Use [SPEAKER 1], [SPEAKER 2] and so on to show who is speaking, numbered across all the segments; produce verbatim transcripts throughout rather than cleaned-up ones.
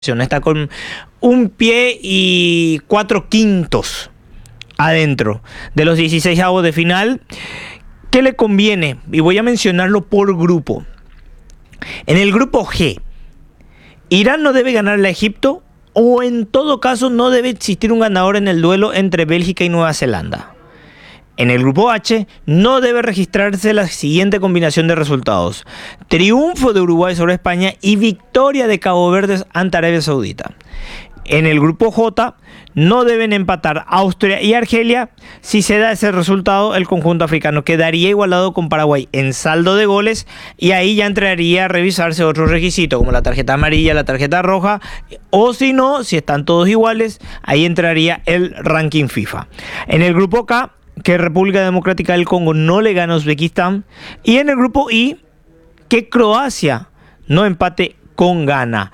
[SPEAKER 1] Está con un pie y cuatro quintos adentro de los dieciseisavos de final. ¿Qué le conviene? Y voy a mencionarlo por grupo. En el grupo G, Irán no debe ganarle a Egipto, o en todo caso no debe existir un ganador en el duelo entre Bélgica y Nueva Zelanda. En el grupo H no debe registrarse la siguiente combinación de resultados: triunfo de Uruguay sobre España y victoria de Cabo Verde ante Arabia Saudita. En el grupo J no deben empatar Austria y Argelia. Si se da ese resultado, el conjunto africano quedaría igualado con Paraguay en saldo de goles, y ahí ya entraría a revisarse otros requisitos como la tarjeta amarilla, la tarjeta roja, o si no, si están todos iguales, ahí entraría el ranking FIFA. En el grupo K, que República Democrática del Congo no le gana a Uzbekistán, y en el grupo I, que Croacia no empate con Ghana.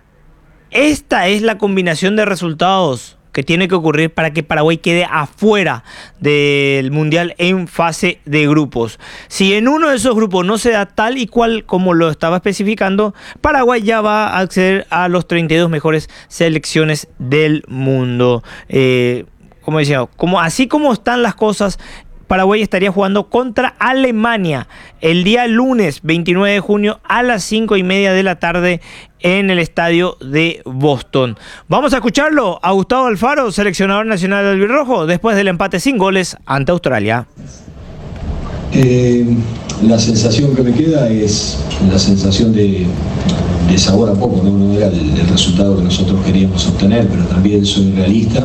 [SPEAKER 1] Esta es la combinación de resultados que tiene que ocurrir para que Paraguay quede afuera del Mundial en fase de grupos. Si en uno de esos grupos no se da tal y cual como lo estaba especificando, Paraguay ya va a acceder a los treinta y dos mejores selecciones del mundo. Eh, como decía, como, así como están las cosas, Paraguay estaría jugando contra Alemania el día lunes veintinueve de junio a las cinco y media de la tarde en el estadio de Boston. Vamos a escucharlo a Gustavo Alfaro, seleccionador nacional del albirrojo, después del empate sin goles ante Australia.
[SPEAKER 2] Eh, la sensación que me queda es la sensación de, de sabor a poco, ¿no? No era el, el resultado que nosotros queríamos obtener, pero también soy realista.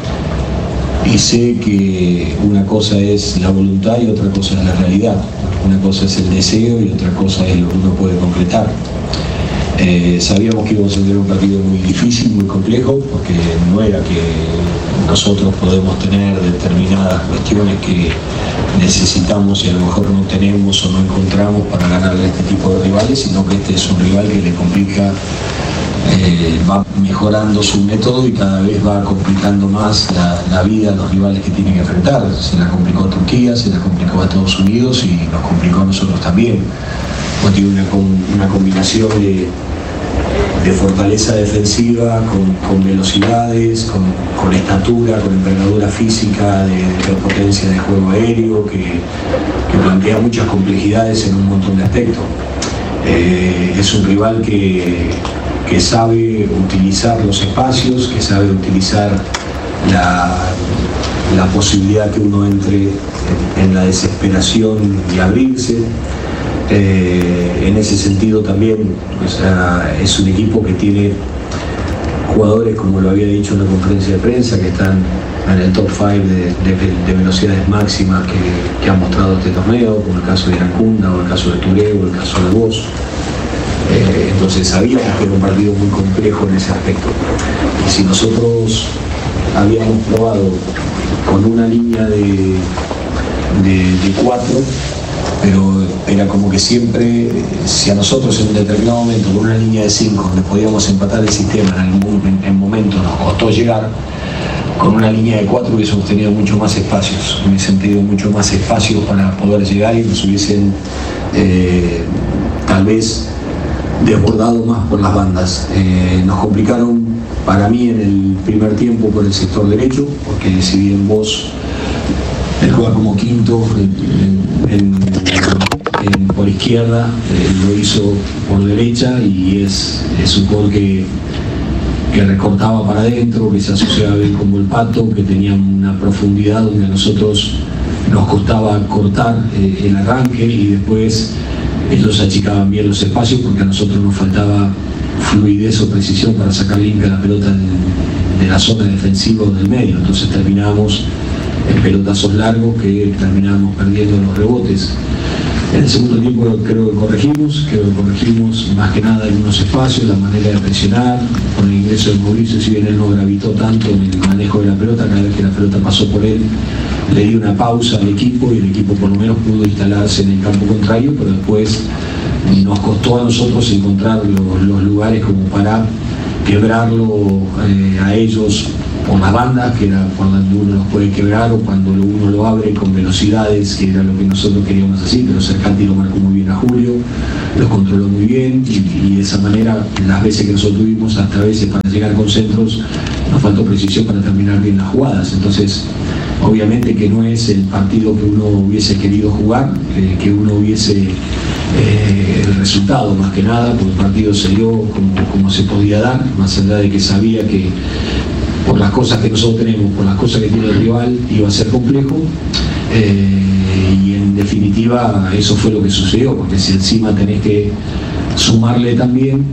[SPEAKER 2] Y sé que una cosa es la voluntad y otra cosa es la realidad. Una cosa es el deseo y otra cosa es lo que uno puede concretar. Eh, sabíamos que íbamos a tener un partido muy difícil, muy complejo, porque no era que nosotros podemos tener determinadas cuestiones que necesitamos y a lo mejor no tenemos o no encontramos para ganarle a este tipo de rivales, sino que este es un rival que le complica. Eh, va mejorando su método y cada vez va complicando más la, la vida a los rivales que tiene que enfrentar. Se la complicó a Turquía, se la complicó a Estados Unidos y nos complicó a nosotros también. Pues tiene una, una combinación de, de fortaleza defensiva, con, con velocidades, con, con estatura, con envergadura física, de, de potencia de juego aéreo, que, que plantea muchas complejidades en un montón de aspectos. Eh, es un rival que que sabe utilizar los espacios, que sabe utilizar la, la posibilidad que uno entre en, en la desesperación y abrirse. Eh, en ese sentido también, o sea, es un equipo que tiene jugadores, como lo había dicho en la conferencia de prensa, que están en el top cinco de, de, de velocidades máximas que, que han mostrado este torneo, como el caso de Iracunda, o el caso de Touré, o el caso de Vos. Eh, entonces sabíamos que era un partido muy complejo en ese aspecto. Y si nosotros habíamos probado con una línea de, de, de cuatro, pero era como que siempre, si a nosotros en un determinado momento con una línea de cinco, donde podíamos empatar el sistema en algún en, en momento nos costó llegar, con una línea de cuatro hubiésemos tenido mucho más espacios, hubiesen tenido mucho más espacios para poder llegar y nos hubiesen eh, tal vez desbordado más por las bandas. Eh, nos complicaron para mí en el primer tiempo por el sector derecho, porque si bien Vos él juega como quinto en, en, en, por izquierda, eh, lo hizo por derecha y es, es un gol que, que recortaba para adentro, que se asociaba bien con Volpato, que tenía una profundidad donde a nosotros nos costaba cortar eh, el arranque, y después ellos achicaban bien los espacios porque a nosotros nos faltaba fluidez o precisión para sacar limpia la pelota de, de la zona defensiva o del medio. Entonces terminábamos en pelotazos largos que terminábamos perdiendo los rebotes. En el segundo tiempo creo que corregimos, creo que corregimos más que nada en unos espacios, la manera de presionar, con el ingreso de Mauricio, si bien él no gravitó tanto en el manejo de la pelota, cada vez que la pelota pasó por él, le dio una pausa al equipo y el equipo por lo menos pudo instalarse en el campo contrario, pero después nos costó a nosotros encontrar los, los lugares como para quebrarlo eh, a ellos por las bandas, que era cuando uno los puede quebrar, o cuando uno lo abre con velocidades, que era lo que nosotros queríamos así, pero Cercanti lo marcó muy bien a Julio, lo controló muy bien, y, y de esa manera, las veces que nosotros tuvimos, hasta a veces para llegar con centros, nos faltó precisión para terminar bien las jugadas. Entonces, obviamente que no es el partido que uno hubiese querido jugar, eh, que uno hubiese eh, el resultado más que nada, porque el partido se dio como, como se podía dar, más allá de que sabía que por las cosas que nosotros tenemos, por las cosas que tiene el rival, iba a ser complejo, eh, y en definitiva eso fue lo que sucedió, porque si encima tenés que sumarle también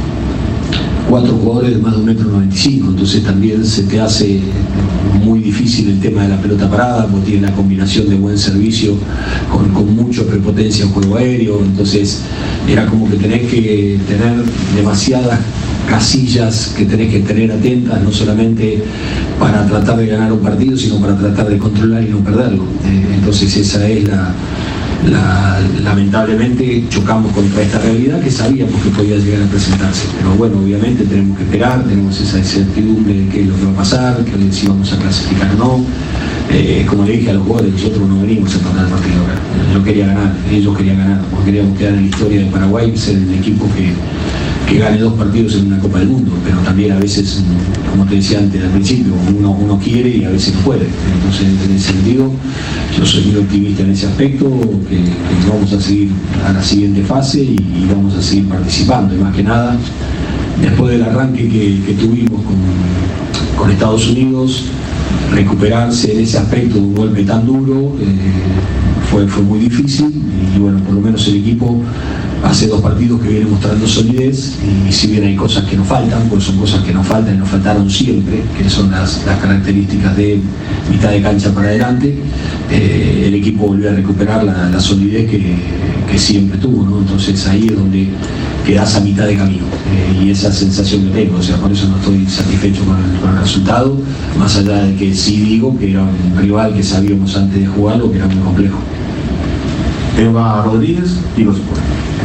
[SPEAKER 2] cuatro jugadores de más de un metro noventa y cinco, entonces también se te hace muy difícil el tema de la pelota parada, porque tiene la combinación de buen servicio con, con mucha prepotencia en juego aéreo, entonces era como que tenés que tener demasiadas casillas que tenés que tener atentas, no solamente para tratar de ganar un partido, sino para tratar de controlar y no perderlo. Eh, entonces esa es la, la, lamentablemente chocamos contra esta realidad que sabíamos que podía llegar a presentarse, pero bueno, obviamente tenemos que esperar, tenemos esa incertidumbre de qué es lo que va a pasar, que si vamos a clasificar o no. Eh, como le dije a los jugadores, nosotros no venimos a perder el partido acá. Yo quería ganar, ellos querían ganar, porque queríamos quedar en la historia de Paraguay, ser el equipo que que gane dos partidos en una Copa del Mundo, pero también a veces, como te decía antes al principio, uno, uno quiere y a veces no puede. Entonces, en ese sentido, yo soy muy optimista en ese aspecto, que, que vamos a seguir a la siguiente fase y, y vamos a seguir participando. Y más que nada, después del arranque que, que tuvimos con, con Estados Unidos, recuperarse en ese aspecto de un golpe tan duro eh, fue, fue muy difícil, y bueno, por lo menos el equipo hace dos partidos que viene mostrando solidez, y si bien hay cosas que nos faltan, pues son cosas que nos faltan y nos faltaron siempre, que son las, las características de mitad de cancha para adelante, eh, el equipo volvió a recuperar la, la solidez que, que siempre tuvo, ¿no? Entonces ahí es donde quedás a mitad de camino, eh, y esa sensación que tengo, o sea, por eso no estoy satisfecho con el, con el resultado, más allá de que sí digo que era un rival que sabíamos antes de jugarlo que era muy complejo.
[SPEAKER 3] Eva Rodríguez, Tigo Sport.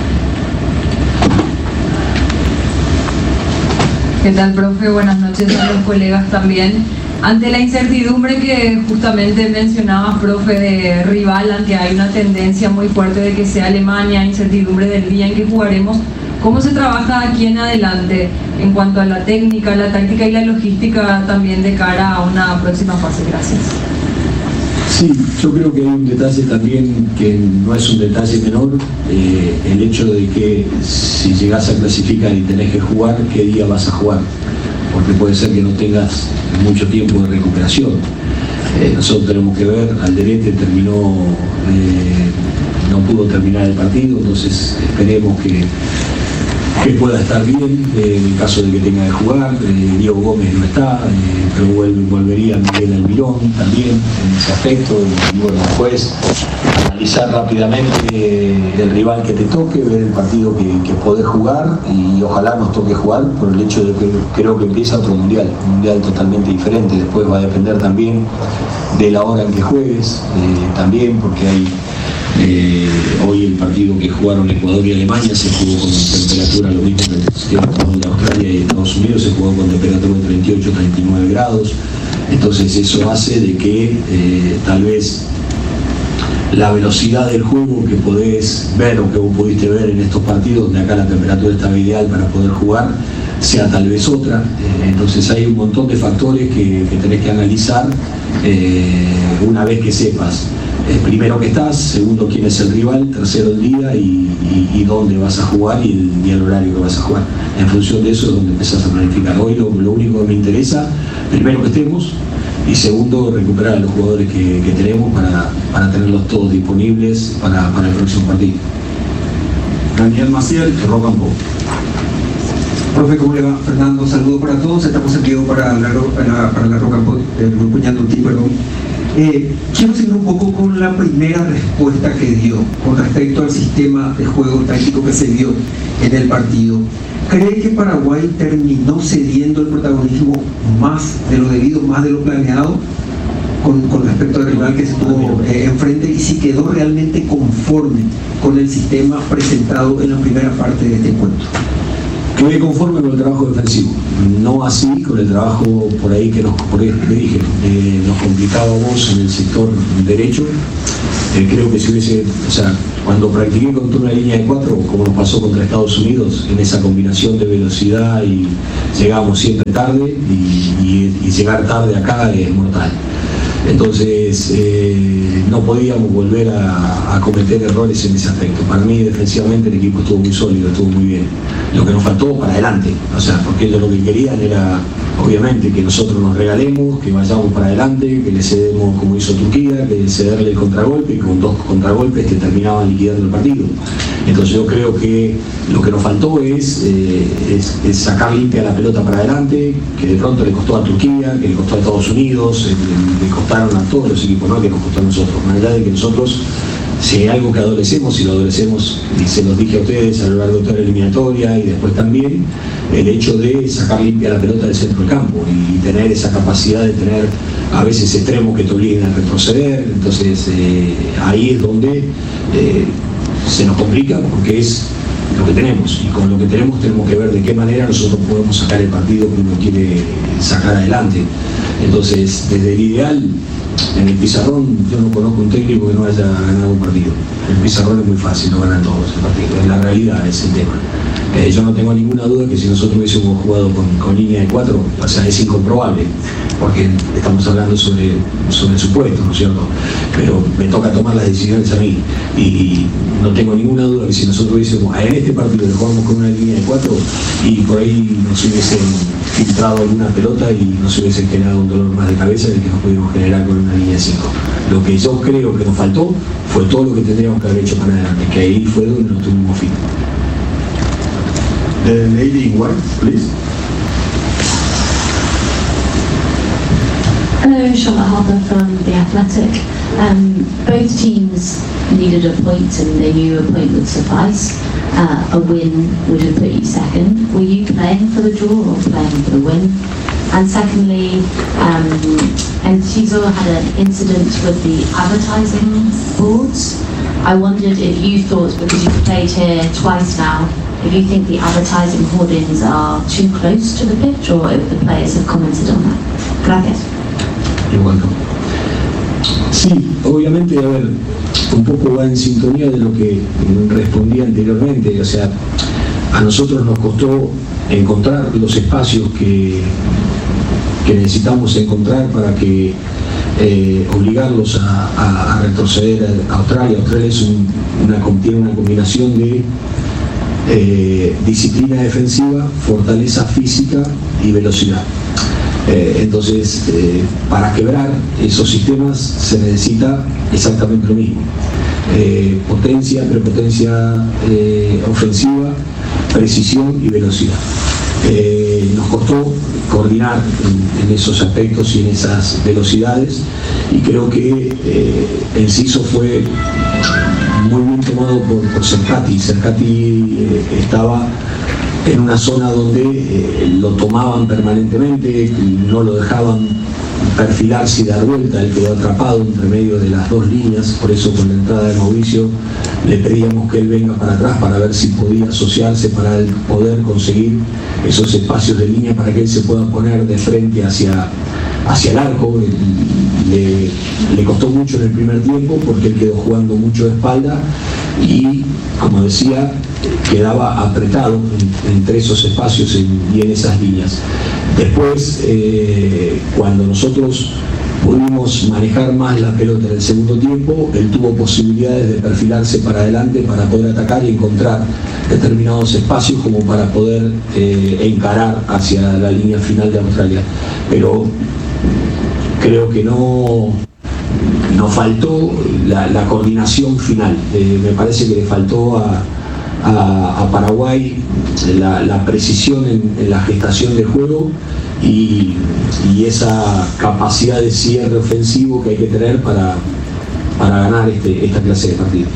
[SPEAKER 4] ¿Qué tal, profe? Buenas noches a los colegas también. Ante la incertidumbre que justamente mencionaba, profe, de rival, aunque hay una tendencia muy fuerte de que sea Alemania, incertidumbre del día en que jugaremos, ¿cómo se trabaja aquí en adelante en cuanto a la técnica, la táctica y la logística también de cara a una próxima fase? Gracias.
[SPEAKER 2] Sí, yo creo que hay un detalle también que no es un detalle menor, eh, el hecho de que si llegás a clasificar y tenés que jugar, ¿qué día vas a jugar? Porque puede ser que no tengas mucho tiempo de recuperación. Eh, nosotros tenemos que ver, Alderete terminó, eh, no pudo terminar el partido, entonces esperemos que que pueda estar bien, eh, en el caso de que tenga que jugar. eh, Diego Gómez no está, eh, pero vuelve, volvería Miguel Almirón también en ese aspecto, y, y bueno, después analizar rápidamente eh, el rival que te toque, ver el partido que, que podés jugar, y ojalá nos toque jugar por el hecho de que creo que empieza otro mundial, un mundial totalmente diferente. Después va a depender también de la hora en que juegues, eh, también porque hay Eh, hoy el partido que jugaron Ecuador y Alemania se jugó con temperatura lo mismo que el de Australia y Estados Unidos, se jugó con temperatura de treinta y ocho a treinta y nueve grados. Entonces eso hace de que eh, tal vez la velocidad del juego que podés ver o que vos pudiste ver en estos partidos, donde acá la temperatura estaba ideal para poder jugar, sea tal vez otra. Eh, entonces hay un montón de factores que, que tenés que analizar eh, una vez que sepas eh, primero que estás, segundo quién es el rival, tercero el día y, y, y dónde vas a jugar y el, y el horario que vas a jugar. En función de eso es donde empezás a planificar. Hoy lo, lo único que me interesa, primero que estemos, y segundo, recuperar a los jugadores que, que tenemos para, para tenerlos todos disponibles para, para el próximo partido.
[SPEAKER 3] Daniel Maciel, Rock and Pop.
[SPEAKER 5] Profe, ¿cómo le va? Fernando, saludos para todos. Estamos en vivo para la, para, para la Rock and Pop del grupo Ñandutí, perdón. Eh, quiero seguir un poco con la primera respuesta que dio con respecto al sistema de juego táctico que se vio en el partido. ¿Cree que Paraguay terminó cediendo el protagonismo más de lo debido, más de lo planeado con, con respecto al rival que se tuvo eh, enfrente, y si quedó realmente conforme con el sistema presentado en la primera parte de este encuentro?
[SPEAKER 2] Quedé conforme con el trabajo defensivo, no así con el trabajo por ahí que nos, por ahí que dije, eh, nos complicábamos en el sector derecho. Eh, creo que si hubiese, o sea, cuando practiqué contra una línea de cuatro, como nos pasó contra Estados Unidos, en esa combinación de velocidad y llegábamos siempre tarde y, y, y llegar tarde acá es mortal. Entonces eh, no podíamos volver a, a cometer errores en ese aspecto. Para mí defensivamente el equipo estuvo muy sólido, estuvo muy bien. Lo que nos faltó para adelante, o sea, porque ellos lo que querían era obviamente que nosotros nos regalemos, que vayamos para adelante, que le cedemos como hizo Turquía, que cederle el contragolpe, y con dos contragolpes que terminaban liquidando el partido. Entonces yo creo que lo que nos faltó es, eh, es, es sacar limpia la pelota para adelante, que de pronto le costó a Turquía, que le costó a Estados Unidos, eh, le costaron a todos los equipos, no que nos costó a nosotros, más allá de que nosotros, si hay algo que adolecemos, y lo adolecemos, y se los dije a ustedes a lo largo de toda la eliminatoria y después también, el hecho de sacar limpia la pelota del centro del campo y tener esa capacidad de tener a veces extremos que te obliguen a retroceder. Entonces eh, ahí es donde eh, se nos complica, porque es lo que tenemos, y con lo que tenemos tenemos que ver de qué manera nosotros podemos sacar el partido que uno quiere sacar adelante. Entonces, desde el ideal, en el pizarrón, yo no conozco un técnico que no haya ganado un partido. El pizarrón es muy fácil, lo ganan todos el partido. En la realidad es el tema. Eh, yo no tengo ninguna duda que si nosotros hubiésemos jugado con, con línea de cuatro, o sea, es incomprobable, porque estamos hablando sobre, sobre supuestos, ¿no es cierto? Pero me toca tomar las decisiones a mí, y no tengo ninguna duda que si nosotros hubiésemos, en este partido le jugamos con una línea de cuatro, y por ahí nos hubiesen filtrado alguna pelota y nos hubiesen generado un dolor más de cabeza del que nos pudimos generar con una línea de cinco. Lo que yo creo que nos faltó fue todo lo que tendríamos que haber hecho para adelante, que ahí fue donde nos tuvimos fin.
[SPEAKER 3] The lady in white, please.
[SPEAKER 6] Hello, Charlotte Harper from The Athletic. Um, both teams needed a point and they knew a point would suffice. Uh, a win would have put you second. Were you playing for the draw or playing for the win? And secondly, um, Enciso had an incident with the advertising boards. I wondered if you thought, because you've played here twice now, if you think the advertising hoardings are too close to the pitch, or if the players have commented on that. Gracias.
[SPEAKER 2] You're welcome. Sí, obviamente, a ver, un poco va en sintonía de lo que respondí anteriormente. O sea, a nosotros nos costó encontrar los espacios que, que necesitamos encontrar para que eh, obligarlos a, a, a retroceder a Australia. Australia es un, una, tiene una combinación de Eh, disciplina defensiva, fortaleza física y velocidad. Eh, entonces, eh, para quebrar esos sistemas se necesita exactamente lo mismo. Eh, potencia, prepotencia eh, ofensiva, precisión y velocidad. Eh, nos costó coordinar en, en esos aspectos y en esas velocidades, y creo que eh, Enciso fue muy bien tomado por, por Cercati. Cercati eh, estaba en una zona donde eh, lo tomaban permanentemente y no lo dejaban perfilarse y dar vuelta. Él quedó atrapado entre medio de las dos líneas, por eso con la entrada de Mauricio le pedíamos que él venga para atrás para ver si podía asociarse, para él poder conseguir esos espacios de línea para que él se pueda poner de frente hacia, hacia el arco. Le, le costó mucho en el primer tiempo porque él quedó jugando mucho de espalda y, como decía, quedaba apretado en, entre esos espacios en, y en esas líneas. Después, eh, cuando nosotros pudimos manejar más la pelota en el segundo tiempo, él tuvo posibilidades de perfilarse para adelante para poder atacar y encontrar determinados espacios como para poder eh, encarar hacia la línea final de Australia. Pero creo que no, nos faltó la, la coordinación final. Eh, me parece que le faltó a, a, a Paraguay la, la precisión en, en la gestación del juego y, y esa capacidad de cierre ofensivo que hay que tener para, para ganar este, esta clase de partidos.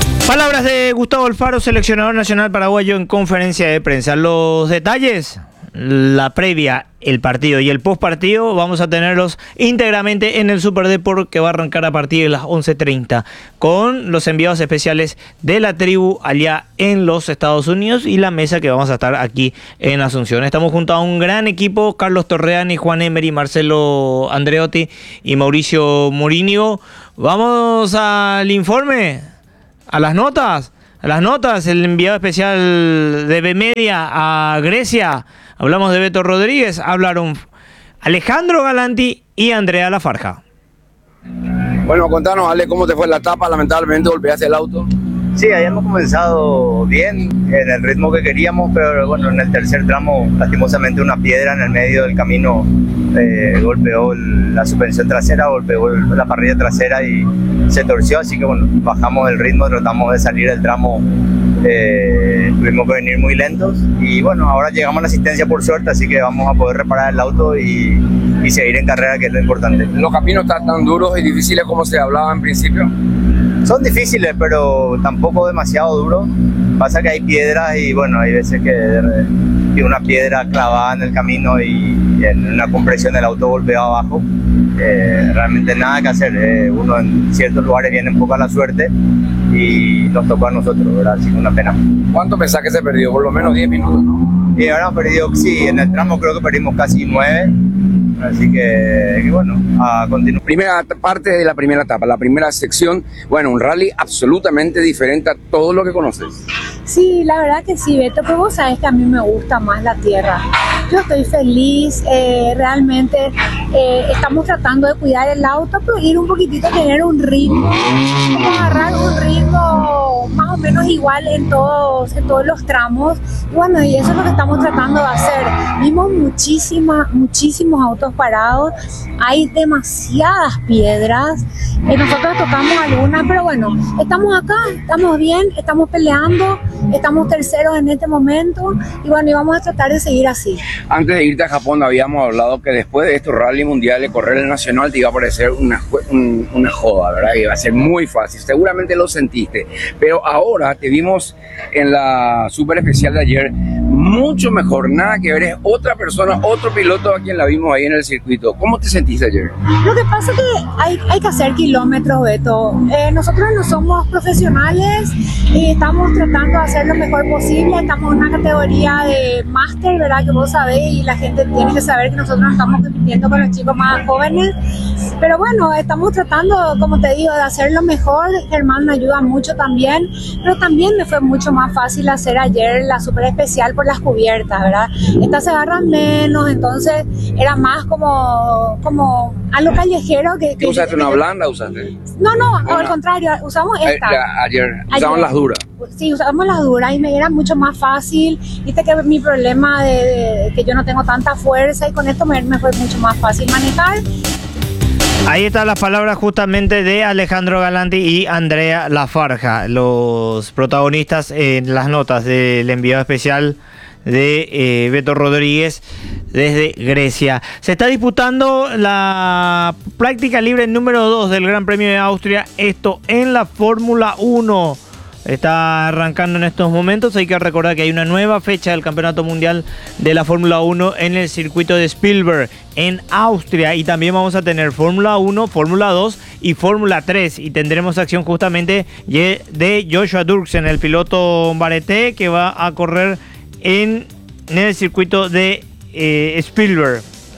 [SPEAKER 1] Palabras de Gustavo Alfaro, seleccionador nacional paraguayo en conferencia de prensa. Los detalles la previa, el partido y el post partido vamos a tenerlos íntegramente en el Super Deport, que va a arrancar a partir de las once treinta con los enviados especiales de la tribu allá en los Estados Unidos y la mesa que vamos a estar aquí en Asunción. Estamos junto a un gran equipo: Carlos Torreani, Juan Emery, Marcelo Andreotti y Mauricio Murillo. Vamos al informe, a las notas. A las notas, el enviado especial de B Media a Grecia. Hablamos de Beto Rodríguez, hablaron Alejandro Galanti y Andrea Lafarja.
[SPEAKER 7] Bueno, contanos, Ale, ¿cómo te fue la etapa? Lamentablemente golpeaste el auto.
[SPEAKER 8] Sí, habíamos comenzado bien, en el ritmo que queríamos, pero bueno, en el tercer tramo, lastimosamente una piedra en el medio del camino eh, golpeó el, la suspensión trasera, golpeó el, la parrilla trasera y se torció, así que bueno, bajamos el ritmo, tratamos de salir del tramo, eh, tuvimos que venir muy lentos y bueno, ahora llegamos a la asistencia por suerte, así que vamos a poder reparar el auto y, y seguir en carrera, que es lo importante.
[SPEAKER 7] ¿Los caminos están tan duros y difíciles como se hablaba en principio?
[SPEAKER 8] Son difíciles, pero tampoco demasiado duros. Pasa que hay piedras y bueno, hay veces que, que una piedra clavada en el camino y, y en una compresión del auto golpeado abajo. Eh, realmente nada que hacer. Eh. Uno en ciertos lugares viene un poco a la suerte y nos tocó a nosotros, ¿verdad? Así que una pena.
[SPEAKER 7] ¿Cuánto pensás que se perdió? Por lo menos diez minutos, ¿no?
[SPEAKER 8] Y ahora hemos perdido, sí, en el tramo creo que perdimos casi nueve. Así que, que bueno, a continuar.
[SPEAKER 7] Primera parte de la primera etapa, la primera sección, bueno, un rally absolutamente diferente a todo lo que conoces.
[SPEAKER 9] Sí, la verdad que sí, Beto, pero vos sabés que a mí me gusta más la tierra. Yo estoy feliz, eh, realmente eh, estamos tratando de cuidar el auto, pero ir un poquitito, tener un ritmo, como agarrar un ritmo más o menos igual en todos, en todos los tramos. Y bueno, y eso es lo que estamos tratando de hacer. Vimos muchísimas, muchísimos autos parados, hay demasiadas piedras, eh, nosotros tocamos algunas, pero bueno, estamos acá, estamos bien, estamos peleando, estamos terceros en este momento y bueno, y vamos a tratar de seguir así.
[SPEAKER 7] Antes de irte a Japón habíamos hablado que después de estos rally mundiales, correr el nacional te iba a parecer una, un, una joda, ¿verdad? Iba a ser muy fácil, seguramente lo sentiste, pero ahora te vimos en la super especial de ayer, mucho mejor, nada que ver, es otra persona, otro piloto a quien la vimos ahí en el circuito. ¿Cómo te sentiste ayer?
[SPEAKER 9] Lo que pasa es que hay, hay que hacer kilómetros, Beto. Eh, nosotros no somos profesionales y estamos tratando de hacer lo mejor posible. Estamos en una categoría de máster, ¿verdad? Que vos sabés y la gente tiene que saber que nosotros no estamos compitiendo con los chicos más jóvenes. Pero bueno, estamos tratando, como te digo, de hacer lo mejor. Germán me ayuda mucho también, pero también me fue mucho más fácil hacer ayer la super especial por las cubiertas, ¿verdad? Estas se agarran menos, entonces era más como, como algo callejero. Que,
[SPEAKER 7] ¿Qué usaste? ¿Una blanda usaste?
[SPEAKER 9] No, no,
[SPEAKER 7] Una.
[SPEAKER 9] al contrario, usamos esta.
[SPEAKER 7] Eh, la, ayer, usaban las duras.
[SPEAKER 9] Sí, usamos las duras y me era mucho más fácil. Viste que mi problema de, de que yo no tengo tanta fuerza y con esto me, me fue mucho más fácil manejar.
[SPEAKER 1] Ahí están las palabras justamente de Alejandro Galanti y Andrea Lafarja, los protagonistas en las notas del enviado especial de eh, Beto Rodríguez desde Grecia. Se está disputando la práctica libre número dos del Gran Premio de Austria, esto en la Fórmula uno. Está arrancando en estos momentos. Hay que recordar que hay una nueva fecha del Campeonato Mundial de la Fórmula uno en el circuito de Spielberg, en Austria. Y también vamos a tener Fórmula uno, Fórmula dos y Fórmula tres. Y tendremos acción justamente de Joshua Dirksen, el piloto Barete, que va a correr en, en el circuito de eh, Spielberg.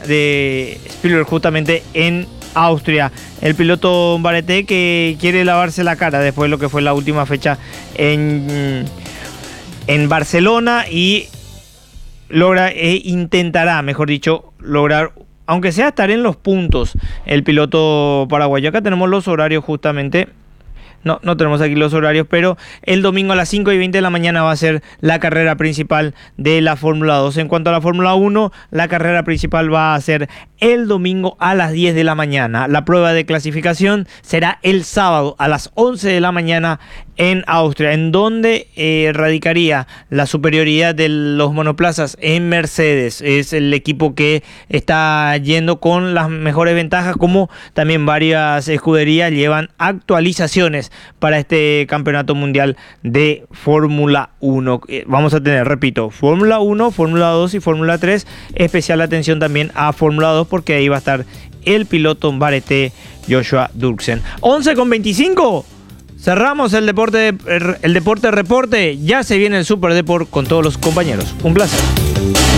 [SPEAKER 1] De Spielberg justamente en Austria. El piloto Barete que quiere lavarse la cara después de lo que fue la última fecha en, en Barcelona y logra e intentará, mejor dicho, lograr, aunque sea estar en los puntos, el piloto paraguayo. Acá tenemos los horarios justamente. No, no tenemos aquí los horarios, pero el domingo a las cinco y veinte de la mañana va a ser la carrera principal de la Fórmula dos. En cuanto a la Fórmula uno, la carrera principal va a ser el domingo a las diez de la mañana. La prueba de clasificación será el sábado a las once de la mañana en Austria, en donde eh, radicaría la superioridad de los monoplazas en Mercedes. Es el equipo que está yendo con las mejores ventajas, como también varias escuderías llevan actualizaciones para este campeonato mundial de Fórmula uno. Eh, vamos a tener, repito, Fórmula uno, Fórmula dos y Fórmula tres. Especial atención también a Fórmula dos, porque ahí va a estar el piloto Barete Joshua Dürksen. once con veinticinco. Cerramos el deporte, el deporte reporte. Ya se viene el Super Deport con todos los compañeros. Un placer.